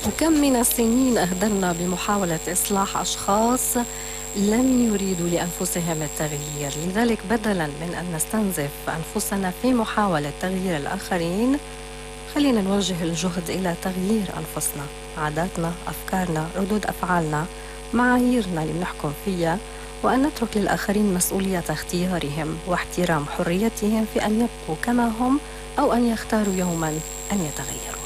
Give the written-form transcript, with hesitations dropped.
وكم من السنين أهدرنا بمحاولة إصلاح أشخاص لم يريدوا لأنفسهم التغيير. لذلك بدلاً من أن نستنزف أنفسنا في محاولة تغيير الآخرين، خلينا نوجه الجهد إلى تغيير أنفسنا، عاداتنا، أفكارنا، ردود أفعالنا، معاييرنا اللي بنحكم فيها، وأن نترك للآخرين مسؤولية اختيارهم واحترام حريتهم في أن يبقوا كما هم أو أن يختاروا يوماً أن يتغيروا.